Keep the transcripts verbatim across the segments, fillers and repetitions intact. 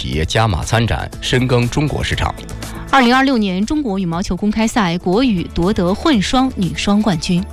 企业加码参展，深耕中国市场。 二零二六年中国羽毛球公开赛，国羽夺得混双、女双冠军。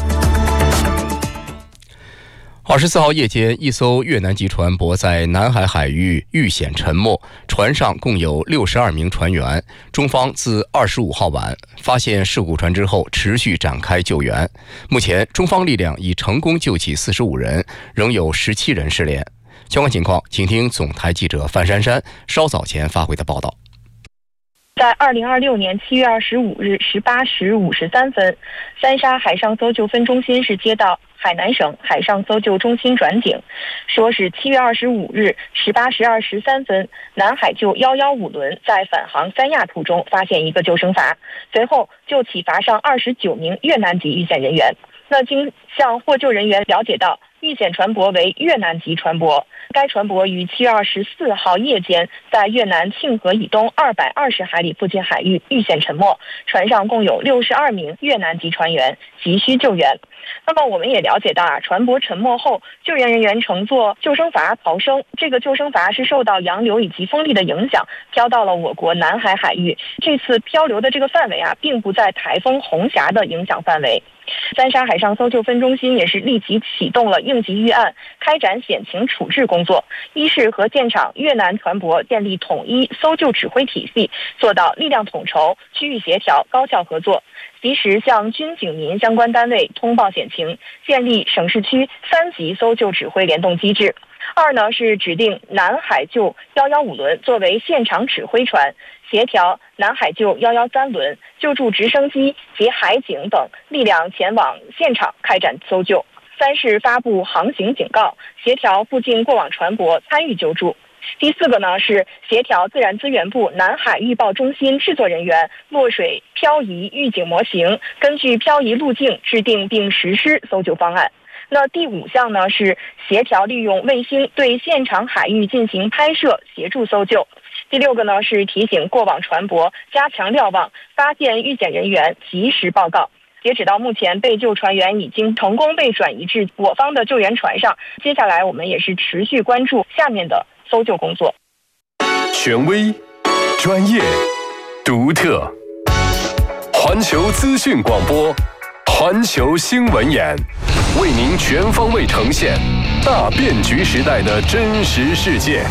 二十四号夜间，一艘越南籍船舶在南海海域遇险沉没，船上共有六十二名船员。中方自二十五号晚发现事故船之后，持续展开救援。目前，中方力量已成功救起四十五人，仍有十七人失联。相关情况，请听总台记者范珊珊稍早前发回的报道。 在二零二六年七月二十五日十八时五十三分，三沙海上搜救分中心是接到海南省海上搜救中心转警，说是七月二十五日十八时二十三分，南海救一一五轮在返航三亚途中发现一个救生筏，随后救起筏上二十九名越南籍遇险人员。那经向获救人员了解到，遇险船舶为越南籍船舶，该船舶于七月二十四号夜间在越南庆河以东二百二十海里附近海域遇险沉没，船上共有六十二名越南籍船员，急需救援。那么我们也了解到啊，船舶沉没后，救援人员乘坐救生筏逃生。这个救生筏是受到洋流以及风力的影响，飘到了我国南海海域。这次漂流的这个范围啊，并不在台风红霞的影响范围。三沙海上搜救分中心也是立即启动了应急预案，开展险情处置工作。一是和现场越南船舶建立统一搜救指挥体系，做到力量统筹、区域协调、高效合作，及时向军警民相关单位通报险情，建立省市区三级搜救指挥联动机制。二呢是指定南海救一一五轮作为现场指挥船，协调南海救一一三轮、救助直升机及海警等力量前往现场开展搜救。三是发布航行警告，协调附近过往船舶参与救助。第四个呢是协调自然资源部南海预报中心制作人员落水漂移预警模型，根据漂移路径制定并实施搜救方案。那第五项呢是协调利用卫星对现场海域进行拍摄，协助搜救。第六个呢是提醒过往船舶加强瞭望，发现遇险人员及时报告。截止到目前，被救船员已经成功被转移至我方的救援船上。接下来我们也是持续关注下面的搜救工作。 权威、专业、独特，环球资讯广播，环球新闻眼，为您全方位呈现大变局时代的真实世界。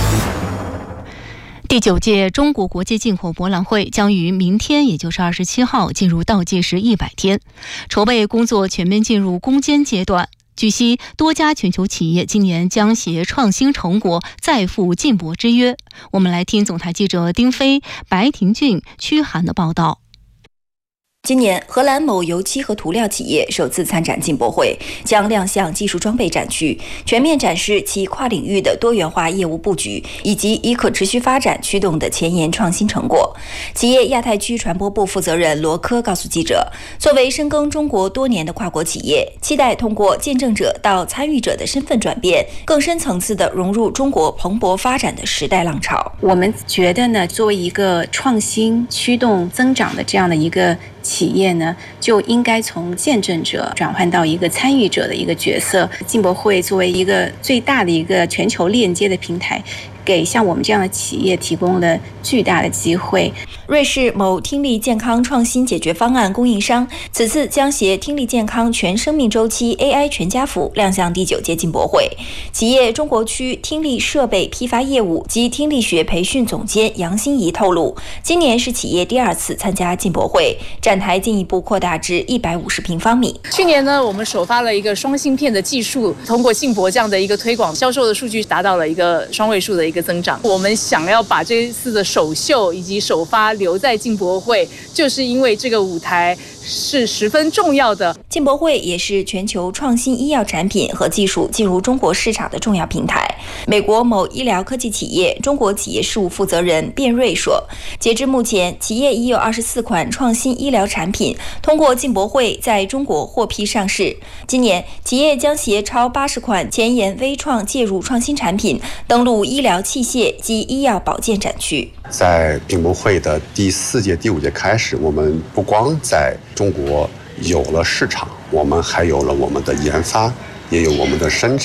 第九届中国国际进口博览会将于明天，也就是二十七号进入倒计时一百天，筹备工作全面进入攻坚阶段。据悉，多家全球企业今年将携创新成果再赴进博之约。我们来听总台记者丁飞、白廷俊、屈涵的报道。 今年，荷兰某油漆和涂料企业首次参展进博会，将亮相技术装备展区，全面展示其跨领域的多元化业务布局，以及以可持续发展驱动的前沿创新成果。企业亚太区传播部负责人罗科告诉记者，作为深耕中国多年的跨国企业，期待通过见证者到参与者的身份转变，更深层次地融入中国蓬勃发展的时代浪潮。 我们觉得呢，作为一个创新驱动增长的这样的一个企业呢，就应该从见证者转换到一个参与者的一个角色。进博会作为一个最大的一个全球链接的平台，给像我们这样的企业提供了巨大的机会。 瑞士某听力健康创新解决方案供应商此次将携听力健康全生命周期 A I 全家福亮相第九届进博会。企业中国区听力设备批发业务及听力学培训总监杨欣怡透露，今年是企业第二次参加进博会，展台进一步扩大至一百五十平方米。 去年呢，我们首发了一个双芯片的技术，通过进博这样的一个推广，销售的数据达到了一个双位数的一个增长。我们想要把这一次的首秀以及首发留在进博会，就是因为这个舞台是十分重要的。 进博会也是全球创新医药产品和技术进入中国市场的重要平台。美国某医疗科技企业中国企业事务负责人卞瑞说，截至目前，企业已有二十四款创新医疗产品通过进博会在中国获批上市。今年，企业将携超八十款前沿微创介入创新产品登陆医疗器械及医药保健展区。 在进博会的第四届、第五届开始，我们不光在中国有了市场，我们还有了我们的研发，也有我们的生产。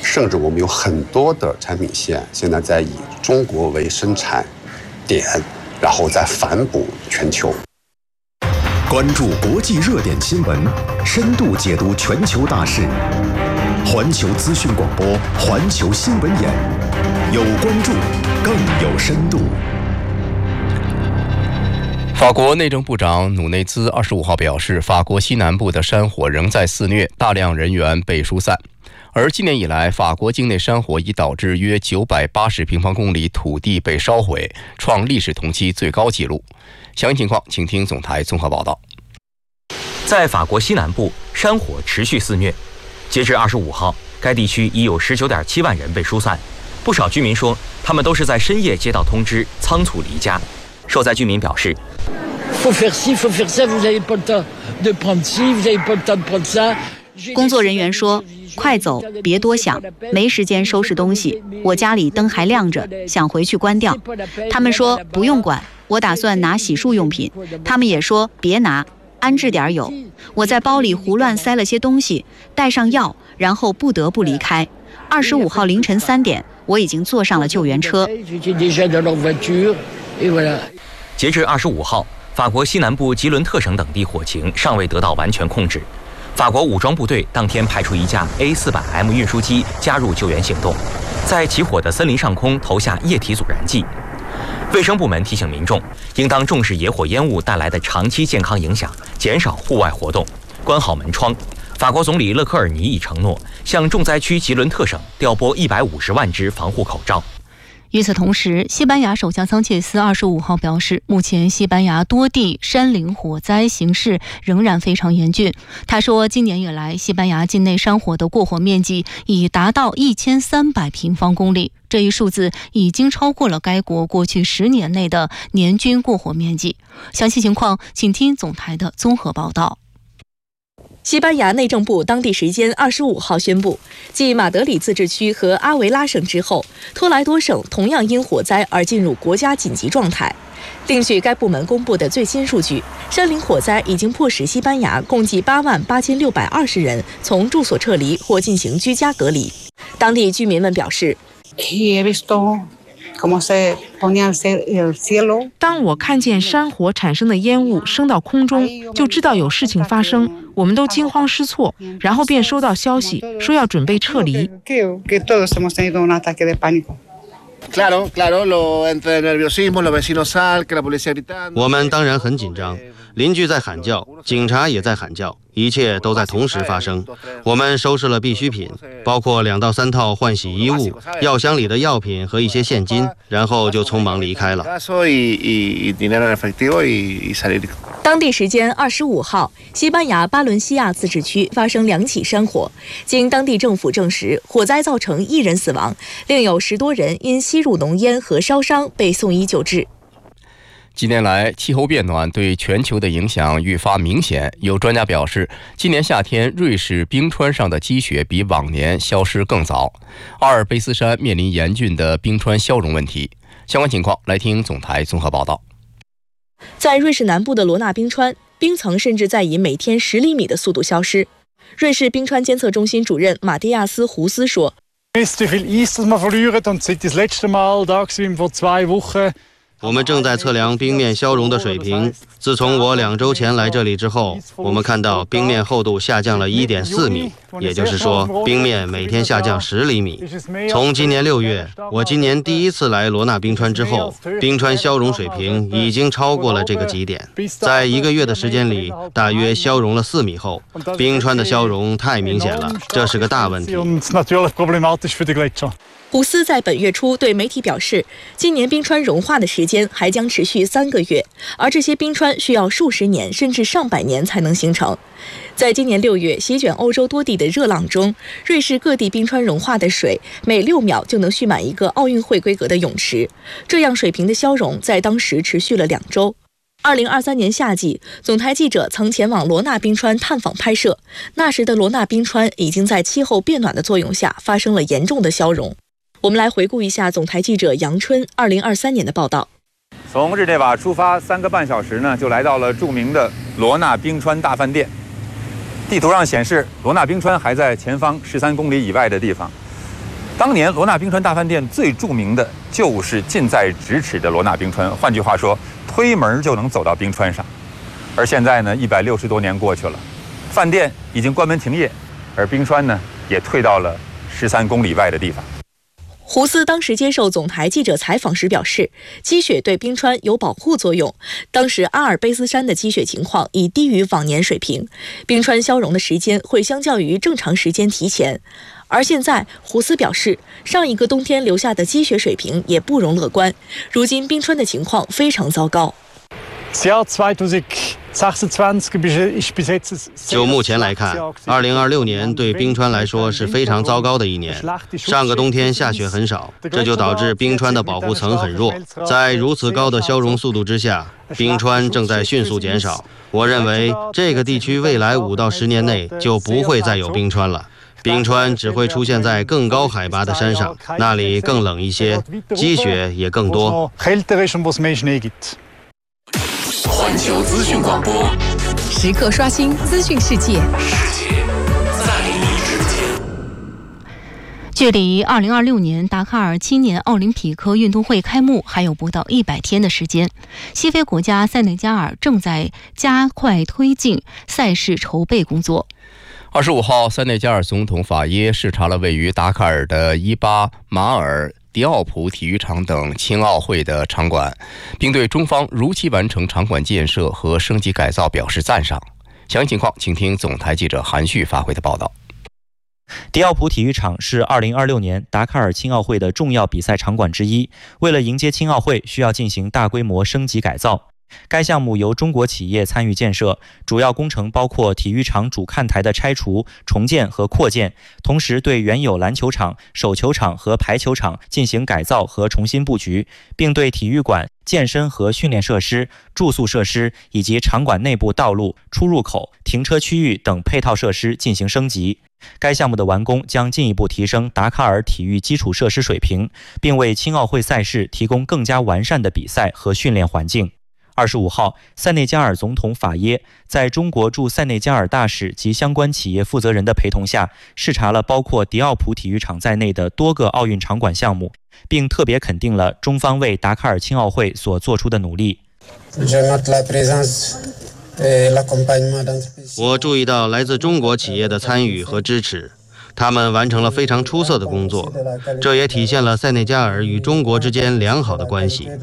甚至我们有很多的产品线现在在以中国为生产点，然后再反哺全球。 关注国际热点新闻，深度解读全球大事。环球资讯广播，环球新闻眼，有关注，更有深度。 法国内政部长努内兹二十五号表示，法国西南部的山火仍在肆虐，大量人员被疏散。而今年以来，法国境内山火已导致约九百八十平方公里土地被烧毁，创历史同期最高纪录。详细情况，请听总台综合报道。 在法国西南部，山火持续肆虐。截至二十五号，该地区已有十九点七万人被疏散。不少居民说，他们都是在深夜接到通知，仓促离家。受灾居民表示， 工作人员说，快走，别多想，没时间收拾东西。我家里灯还亮着，想回去关掉。他们说不用管，我打算拿洗漱用品。他们也说别拿，安置点有。我在包里胡乱塞了些东西，带上药，然后不得不离开。二十五号凌晨三点，我已经坐上了救援车。 截至二十五号，法国西南部吉伦特省等地火情尚未得到完全控制。法国武装部队当天派出一架 A 四百 M 运输机加入救援行动，在起火的森林上空投下液体阻燃剂。卫生部门提醒民众，应当重视野火烟雾带来的长期健康影响，减少户外活动，关好门窗。法国总理勒科尔尼已承诺向重灾区吉伦特省调拨一百五十万只防护口罩。 与此同时，西班牙首相桑切斯二十五号表示，目前西班牙多地山林火灾形势仍然非常严峻。他说，今年以来，西班牙境内山火的过火面积已达到一千三百平方公里，这一数字已经超过了该国过去十年内的年均过火面积。详细情况，请听总台的综合报道。 西班牙内政部当地时间二十五号宣布，继马德里自治区和阿维拉省之后，托莱多省同样因火灾而进入国家紧急状态。另据该部门公布的最新数据，山林火灾已经迫使西班牙共计八万八千六百二十人从住所撤离或进行居家隔离。当地居民们表示， 当我看见山火产生的烟雾升到空中，就知道有事情发生，我们都惊慌失措，然后便收到消息说要准备撤离。 我们当然很紧张，邻居在喊叫，警察也在喊叫，一切都在同时发生。我们收拾了必需品，包括两到三套换洗衣物、药箱里的药品和一些现金，然后就匆忙离开了。 当地时间二十五号，西班牙巴伦西亚自治区发生两起山火，经当地政府证实，火灾造成一人死亡，另有十多人因吸入浓烟和烧伤被送医救治。 近年来，气候变暖对全球的影响愈发明显。有专家表示，今年夏天瑞士冰川上的积雪比往年消失更早，阿尔卑斯山面临严峻的冰川消融问题。相关情况，来听总台综合报道。 在瑞士南部的罗纳冰川，冰层甚至在以每天十厘米的速度消失。瑞士冰川监测中心主任马蒂亚斯·胡斯说， 我们正在测量冰面消融的水平。自从我两周前来这里之后，我们看到冰面厚度下降了 一点四米，也就是说，冰面每天下降十厘米。从今年六月，我今年第一次来罗纳冰川之后，冰川消融水平已经超过了这个极点。在一个月的时间里，大约消融了四米厚。冰川的消融太明显了，这是个大问题。 胡斯在本月初对媒体表示，今年冰川融化的时间还将持续三个月，而这些冰川需要数十年甚至上百年才能形成。在今年六月席卷欧洲多地的热浪中，瑞士各地冰川融化的水每六秒就能蓄满一个奥运会规格的泳池，这样水平的消融在当时持续了两周。二零二三年夏季，总台记者曾前往罗纳冰川探访拍摄，那时的罗纳冰川已经在气候变暖的作用下发生了严重的消融。我们来回顾一下总台记者杨春二零二三年的报道。 从日内瓦出发三个半小时呢，就来到了著名的罗纳冰川大饭店。地图上显示，罗纳冰川还在前方十三公里以外的地方。 当年罗纳冰川大饭店最著名的就是近在咫尺的罗纳冰川，换句话说，推门就能走到冰川上。而现在呢，一百六十多年过去了，饭店已经关门停业，而冰川呢也退到了十三公里外的地方。 胡斯当时接受总台记者采访时表示，积雪对冰川有保护作用。当时阿尔卑斯山的积雪情况已低于往年水平，冰川消融的时间会相较于正常时间提前。而现在，胡斯表示，上一个冬天留下的积雪水平也不容乐观，如今冰川的情况非常糟糕。 就目前来看，二零二六年对冰川来说是非常糟糕的一年。上个冬天下雪很少，这就导致冰川的保护层很弱。在如此高的消融速度之下，冰川正在迅速减少。我认为这个地区未来五到十年内就不会再有冰川了。冰川只会出现在更高海拔的山上，那里更冷一些，积雪也更多。 环球资讯广播， 时刻刷新资讯世界， 世界在你之间。 距离二零二六年达喀尔青年奥林匹克运动会开幕还有不到一百天的时间，西非国家塞内加尔正在加快推进赛事筹备工作。 二十五号，塞内加尔总统法耶视察了位于达喀尔的伊巴马尔迪奥普体育场等青奥会的场馆，并对中方如期完成场馆建设和升级改造表示赞赏。详细情况，请听总台记者韩旭发回的报道。 迪奥普体育场是二零二六年达喀尔青奥会的重要比赛场馆之一，为了迎接青奥会，需要进行大规模升级改造。该项目由中国企业参与建设，主要工程包括体育场主看台的拆除、重建和扩建，同时对原有篮球场、手球场和排球场进行改造和重新布局，并对体育馆、健身和训练设施、住宿设施以及场馆内部道路、出入口、停车区域等配套设施进行升级。该项目的完工将进一步提升达喀尔体育基础设施水平，并为青奥会赛事提供更加完善的比赛和训练环境。二十五号，塞内加尔总统法耶在中国驻塞内加尔大使及相关企业负责人的陪同下，视察了包括迪奥普体育场在内的多个奥运场馆项目，并特别肯定了中方为达喀尔青奥会所做出的努力。 我注意到来自中国企业的参与和支持，他们完成了非常出色的工作，这也体现了塞内加尔与中国之间良好的关系。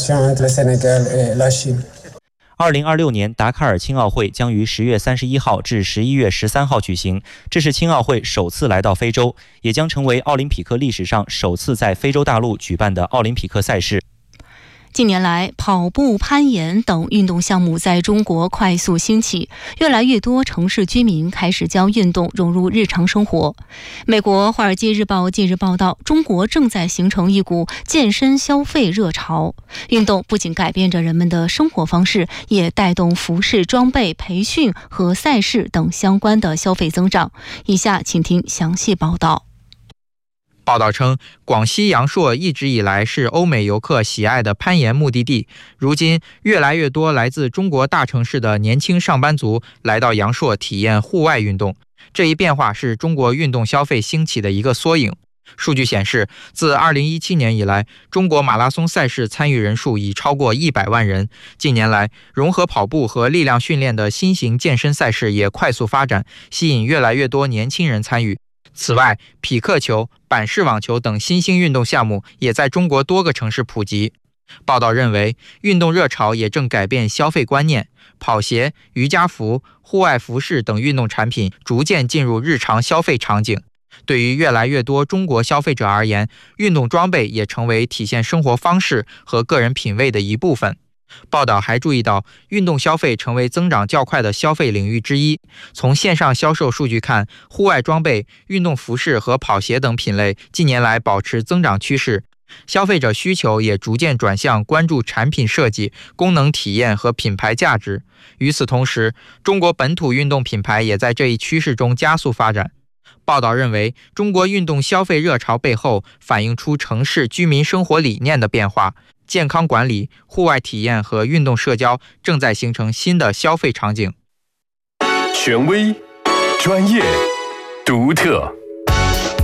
二零二六年达喀尔青奥会将于十月三十一号至十一月十三号举行，这是青奥会首次来到非洲，也将成为奥林匹克历史上首次在非洲大陆举办的奥林匹克赛事。 近年来，跑步、攀岩等运动项目在中国快速兴起，越来越多城市居民开始将运动融入日常生活。美国《华尔街日报》近日报道，中国正在形成一股健身消费热潮。运动不仅改变着人们的生活方式，也带动服饰、装备、培训和赛事等相关的消费增长。以下请听详细报道。 报道称，广西阳朔一直以来是欧美游客喜爱的攀岩目的地。如今，越来越多来自中国大城市的年轻上班族来到阳朔体验户外运动。这一变化是中国运动消费兴起的一个缩影。数据显示，自二零一七年以来，中国马拉松赛事参与人数已超过一百万人。近年来，融合跑步和力量训练的新型健身赛事也快速发展，吸引越来越多年轻人参与。此外，匹克球、板式网球等新兴运动项目也在中国多个城市普及。报道认为，运动热潮也正改变消费观念，跑鞋、瑜伽服、户外服饰等运动产品逐渐进入日常消费场景。对于越来越多中国消费者而言，运动装备也成为体现生活方式和个人品味的一部分。报道还注意到，运动消费成为增长较快的消费领域之一。从线上销售数据看，户外装备、运动服饰和跑鞋等品类近年来保持增长趋势。消费者需求也逐渐转向关注产品设计、功能体验和品牌价值。与此同时，中国本土运动品牌也在这一趋势中加速发展。报道认为，中国运动消费热潮背后反映出城市居民生活理念的变化。健康管理、户外体验和运动社交正在形成新的消费场景。 权威、专业、独特，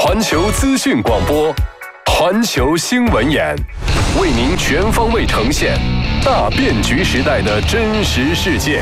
环球资讯广播，环球新闻眼，为您全方位呈现大变局时代的真实世界。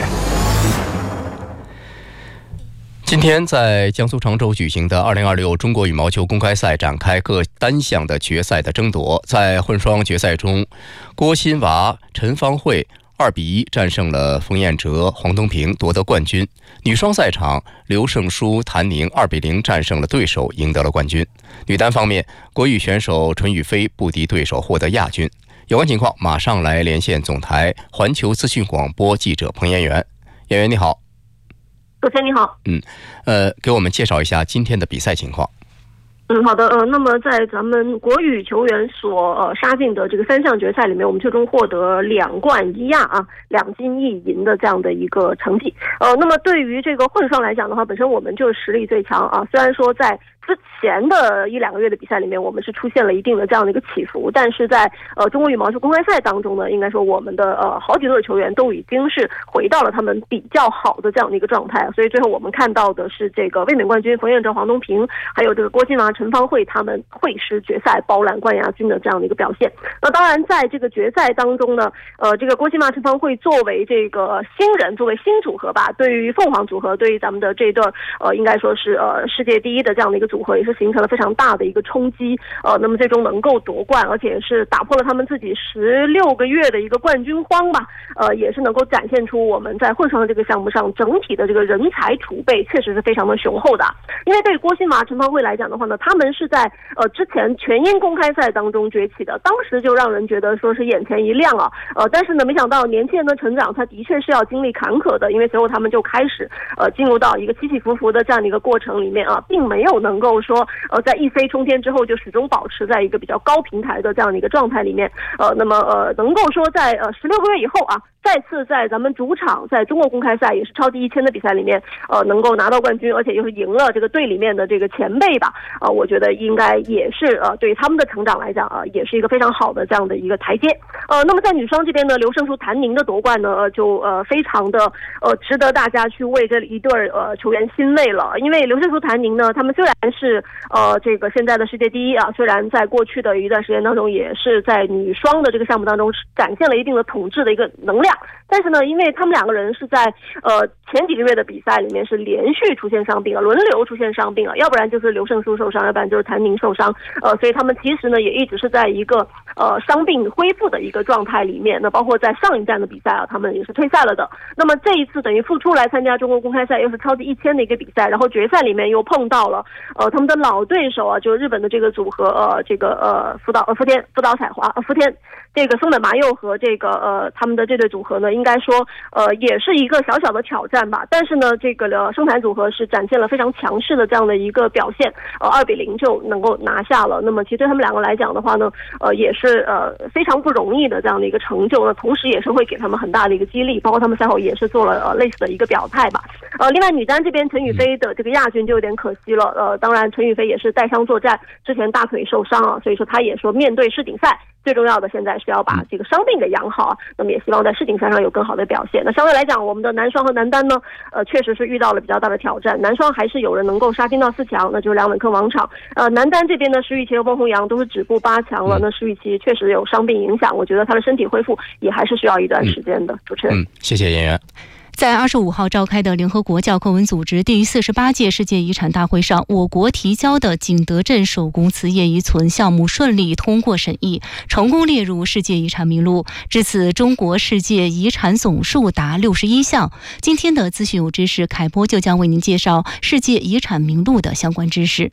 今天在江苏常州举行的二零二六中国羽毛球公开赛展开各单项的决赛的争夺。在混双决赛中，郭欣娃、陈芳慧二比一战胜了冯彦哲、黄东萍，夺得冠军。女双赛场，刘胜书、谭宁二比零战胜了对手，赢得了冠军。女单方面，国羽选手陈雨菲不敌对手，获得亚军。有关情况，马上来连线总台环球资讯广播记者彭延元。演员你好。 主持人你好。 嗯，呃，给我们介绍一下今天的比赛情况。 嗯，好的，呃，那么在咱们国羽球员所呃杀进的这个三项决赛里面，我们最终获得两冠一亚啊，两金一银的这样的一个成绩。呃，那么对于这个混双来讲的话，本身我们就是实力最强啊，虽然说在之前的一两个月的比赛里面，我们是出现了一定的这样的一个起伏，但是在呃中国羽毛球公开赛当中呢，应该说我们的呃好几对球员都已经是回到了他们比较好的这样的一个状态，所以最后我们看到的是这个卫冕冠军冯彦哲、黄东萍，还有这个郭欣娃、陈芳慧他们会师决赛包揽冠亚军的这样的一个表现。那当然在这个决赛当中呢，呃这个郭欣娃、陈芳慧作为这个新人，作为新组合吧，对于凤凰组合，对于咱们的这对呃应该说是呃世界第一的这样的一个组合，也是形成了非常大的一个冲击，呃，那么最终能够夺冠，而且是打破了他们自己十六个月的一个冠军荒吧，呃，也是能够展现出我们在混双的这个项目上整体的这个人才储备确实是非常的雄厚的。因为对于郭欣娃、陈芳慧来讲的话呢，他们是在呃之前全英公开赛当中崛起的，当时就让人觉得说是眼前一亮啊，呃，但是呢，没想到年轻人的成长，他的确是要经历坎坷的，因为随后他们就开始呃进入到一个起起伏伏的这样的一个过程里面啊，并没有能够说呃，在一飞冲天之后就始终保持在一个比较高平台的这样的一个状态里面，呃，那么呃，能够说在呃十六个月以后啊，再次在咱们主场，在中国公开赛也是超级一千的比赛里面，呃，能够拿到冠军，而且又是赢了这个队里面的这个前辈吧，啊、呃，我觉得应该也是呃，对于他们的成长来讲啊、呃，也是一个非常好的这样的一个台阶。呃，那么在女双这边呢，刘胜书、谭宁的夺冠呢，呃、就呃非常的呃值得大家去为这一对呃球员欣慰了，因为刘胜书、谭宁呢，他们虽然是呃这个现在的世界第一啊，虽然在过去的一段时间当中，也是在女双的这个项目当中展现了一定的统治的一个能量，但是呢，因为他们两个人是在呃前几个月的比赛里面是连续出现伤病啊，轮流出现伤病啊，要不然就是刘胜书受伤，要不然就是谭宁受伤，呃，所以他们其实呢也一直是在一个呃伤病恢复的一个状态里面。那包括在上一站的比赛啊，他们也是退赛了的。那么这一次等于复出来参加中国公开赛，又是超级一千的一个比赛，然后决赛里面又碰到了呃他们的老对手啊，就是日本的这个组合呃这个呃福岛呃福田福岛彩华呃福田这个松本麻佑和这个呃他们的这对组合呢，应该说呃也是一个小小的挑战吧。但是呢，这个呃生产组合是展现了非常强势的这样的一个表现，呃二比零就能够拿下了。那么其实对他们两个来讲的话呢，呃也是呃非常不容易的这样的一个成就呢，同时也是会给他们很大的一个激励，包括他们赛后也是做了呃类似的一个表态吧。呃，另外女单这边陈雨菲的这个亚军就有点可惜了，呃，当然陈雨菲也是带伤作战，之前大腿受伤啊，所以说她也说面对世锦赛，最重要的现在是要把这个伤病给养好啊，那么也希望在世锦赛上有更好的表现。那相对来讲，我们的男双和男单呢，呃，确实是遇到了比较大的挑战。男双还是有人能够杀进到四强，那就是梁伟科、王昶。呃，男单这边呢，石宇奇和翁宏阳都是止步八强了。那石宇奇确实有伤病影响，我觉得他的身体恢复也还是需要一段时间的。嗯、主持人， 嗯，谢谢演员。 在二十五号召开的联合国教科文组织第四十八届世界遗产大会上，我国提交的景德镇手工瓷业遗存项目顺利通过审议，成功列入世界遗产名录。至此，中国世界遗产总数达六十一项。今天的资讯有知识凯播就将为您介绍世界遗产名录的相关知识。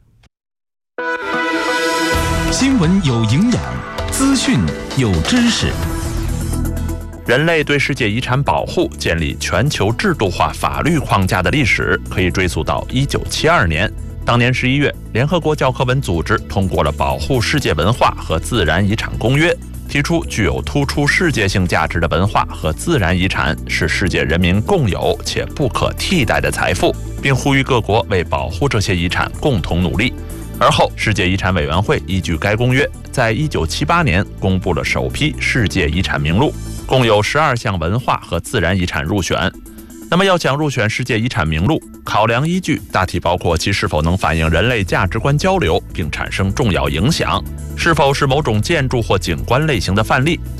新闻有营养，资讯有知识。 人类对世界遗产保护建立全球制度化法律框架的历史可以追溯到一九七二年。当年十一月，联合国教科文组织通过了《保护世界文化和自然遗产公约》，提出具有突出世界性价值的文化和自然遗产是世界人民共有且不可替代的财富，并呼吁各国为保护这些遗产共同努力。而后，世界遗产委员会依据该公约，在一九七八年公布了首批世界遗产名录，共有十二项文化和自然遗产入选。那么要想入选世界遗产名录， 考量依据大体包括其是否能反映人类价值观交流并产生重要影响，是否是某种建筑或景观类型的范例，